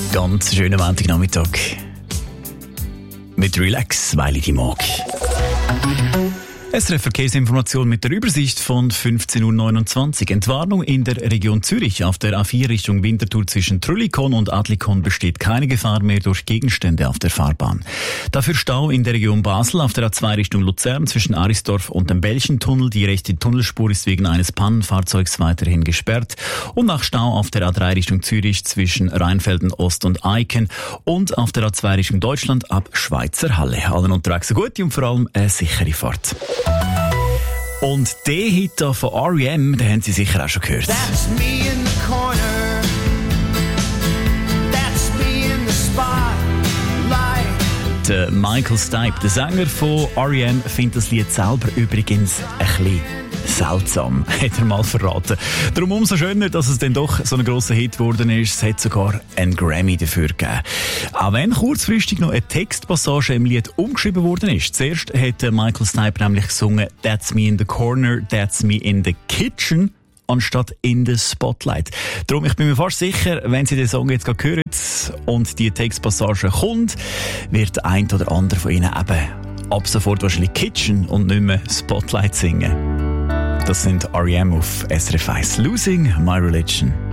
Ganz schönen Montagnachmittag. Mit Relax, weil ich die mag. SRF Verkehrsinformation mit der Übersicht von 15.29 Uhr. Entwarnung in der Region Zürich. Auf der A4 Richtung Winterthur zwischen Trüllikon und Adlikon besteht keine Gefahr mehr durch Gegenstände auf der Fahrbahn. Dafür Stau in der Region Basel auf der A2 Richtung Luzern zwischen Arisdorf und dem Belchentunnel. Die rechte Tunnelspur ist wegen eines Pannenfahrzeugs weiterhin gesperrt. Und nach Stau auf der A3 Richtung Zürich zwischen Rheinfelden Ost und Eiken. Und auf der A2 Richtung Deutschland ab Schweizer Halle. Allen unterwegs eine gute und vor allem eine sichere Fahrt. Und den Hit hier von R.E.M., den haben Sie sicher auch schon gehört. That's me in the corner. That's me in the spotlight. Der Michael Stipe, der Sänger von R.E.M., findet das Lied selber übrigens ein bisschen seltsam, hat er mal verraten. Darum umso schöner, dass es dann doch so ein grosser Hit geworden ist. Es hat sogar einen Grammy dafür gegeben. Auch wenn kurzfristig noch eine Textpassage im Lied umgeschrieben worden ist. Zuerst hat Michael Stipe nämlich gesungen «That's me in the corner, that's me in the kitchen» anstatt «in the spotlight». Darum, ich bin mir fast sicher, wenn Sie den Song jetzt gerade hören und die Textpassage kommt, wird der ein oder andere von Ihnen eben ab sofort wahrscheinlich «Kitchen» und nicht mehr «Spotlight» singen. Das sind R.E.M. auf SRF 1. «Losing My Religion».